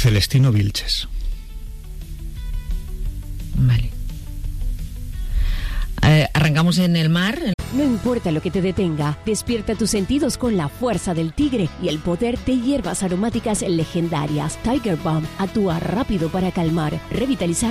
Celestino Vilches. Vale. Arrancamos en el mar. No importa lo que te detenga, despierta tus sentidos con la fuerza del tigre y el poder de hierbas aromáticas legendarias. Tiger Balm actúa rápido para calmar, revitalizar